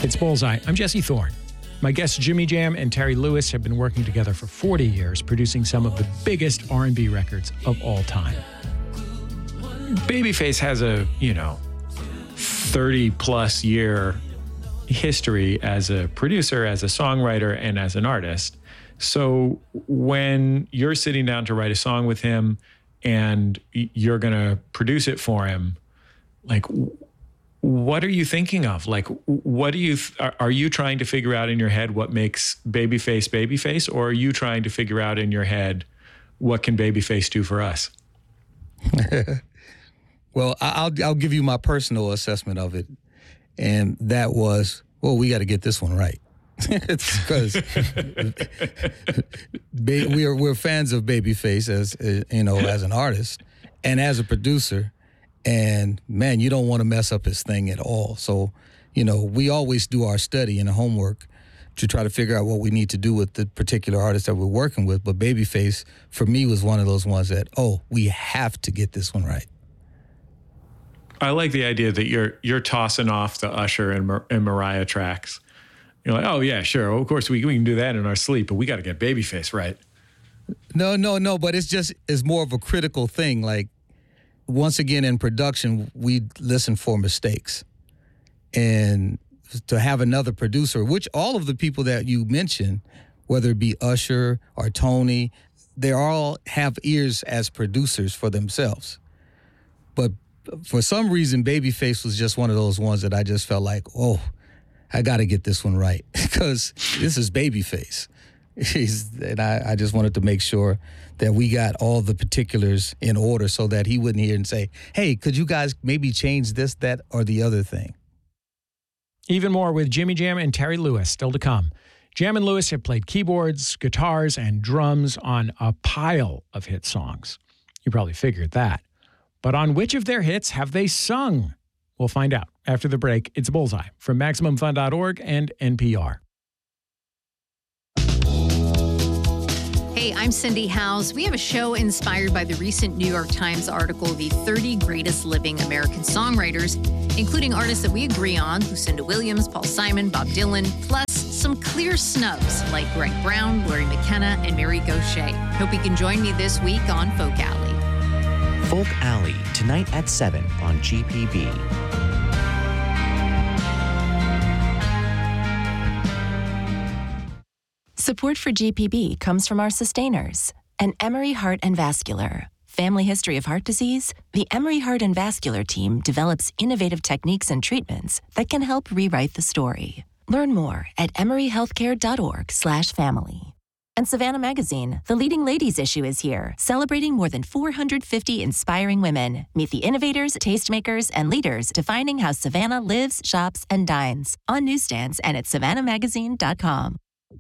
It's Bullseye. I'm Jesse Thorne. My guests Jimmy Jam and Terry Lewis have been working together for 40 years, producing some of the biggest R&B records of all time. Babyface has a, 30-plus year history as a producer, as a songwriter, and as an artist. So when you're sitting down to write a song with him and you're going to produce it for him, like, what are you thinking of? Like, what do you, are you trying to figure out in your head what makes Babyface, or are you trying to figure out in your head what can Babyface do for us? Well, I'll give you my personal assessment of it. And that was, well, we got to get this one right. Because we're fans of Babyface as as an artist and as a producer. And man, you don't want to mess up his thing at all. So, we always do our study and the homework to try to figure out what we need to do with the particular artist that we're working with. But Babyface, for me, was one of those ones that, we have to get this one right. I like the idea that you're tossing off the Usher and Mariah tracks. You're like, oh yeah, sure, of course we can do that in our sleep, but we got to get Babyface right. No, but it's more of a critical thing. Like, once again, in production, we listen for mistakes. And to have another producer, which all of the people that you mentioned, whether it be Usher or Tony, they all have ears as producers for themselves. But for some reason, Babyface was just one of those ones that I just felt like, I got to get this one right because this is Babyface. And I just wanted to make sure that we got all the particulars in order so that he wouldn't hear and say, hey, could you guys maybe change this, that, or the other thing? Even more with Jimmy Jam and Terry Lewis still to come. Jam and Lewis have played keyboards, guitars, and drums on a pile of hit songs. You probably figured that. But on which of their hits have they sung? We'll find out after the break. It's Bullseye from MaximumFun.org and NPR. Hey, I'm Cindy Howes. We have a show inspired by the recent New York Times article, The 30 Greatest Living American Songwriters, including artists that we agree on, Lucinda Williams, Paul Simon, Bob Dylan, plus some clear snubs like Greg Brown, Laurie McKenna, and Mary Gauthier. Hope you can join me this week on Folk Alley. Folk Alley, tonight at 7 on GPB. Support for GPB comes from our sustainers, and Emory Heart and Vascular. Family history of heart disease? The Emory Heart and Vascular team develops innovative techniques and treatments that can help rewrite the story. Learn more at emoryhealthcare.org/family. And Savannah Magazine, the leading ladies issue, is here, celebrating more than 450 inspiring women. Meet the innovators, tastemakers, and leaders defining how Savannah lives, shops, and dines. On newsstands and at savannahmagazine.com.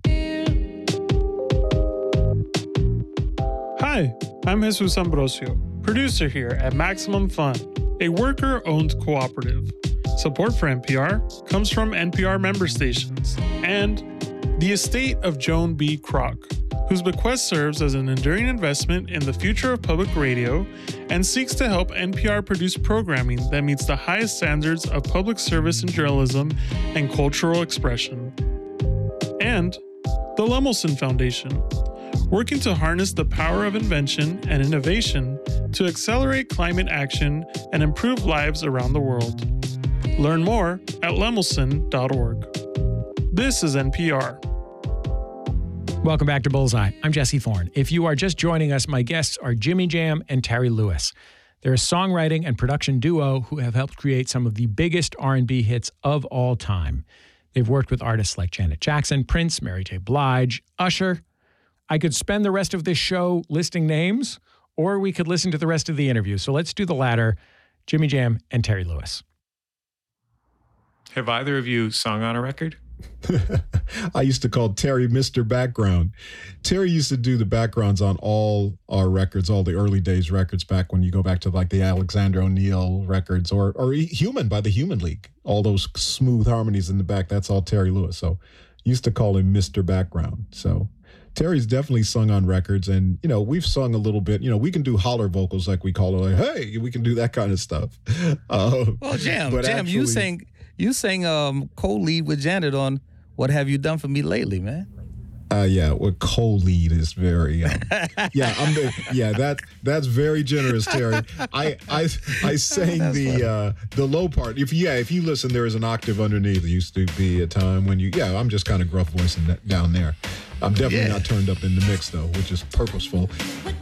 Hi, I'm Jesus Ambrosio, producer here at Maximum Fun, a worker-owned cooperative. Support for NPR comes from NPR member stations and the estate of Joan B. Kroc, whose bequest serves as an enduring investment in the future of public radio and seeks to help NPR produce programming that meets the highest standards of public service and journalism and cultural expression. And the Lemelson Foundation, working to harness the power of invention and innovation to accelerate climate action and improve lives around the world. Learn more at lemelson.org. This is NPR. Welcome back to Bullseye. I'm Jesse Thorne. If you are just joining us, my guests are Jimmy Jam and Terry Lewis. They're a songwriting and production duo who have helped create some of the biggest R&B hits of all time. They've worked with artists like Janet Jackson, Prince, Mary J. Blige, Usher. I could spend the rest of this show listing names, or we could listen to the rest of the interview. So let's do the latter, Jimmy Jam and Terry Lewis. Have either of you sung on a record? I used to call Terry Mr. Background. Terry used to do the backgrounds on all our records, all the early days records back when you go back to like the Alexander O'Neal records or Human by the Human League. All those smooth harmonies in the back, that's all Terry Lewis. So used to call him Mr. Background. So Terry's definitely sung on records, and, you know, we've sung a little bit. You know, we can do holler vocals, like we call it, like, hey, we can do that kind of stuff. Well, Jam, actually, you sang co-lead with Janet on "What Have You Done for Me Lately," man. Yeah, well, co-lead is very, that's very generous, Terry. I sang the low part. If you listen, there is an octave underneath. There used to be a time when I'm just kind of gruff voicing that down there. I'm definitely not turned up in the mix though, which is purposeful.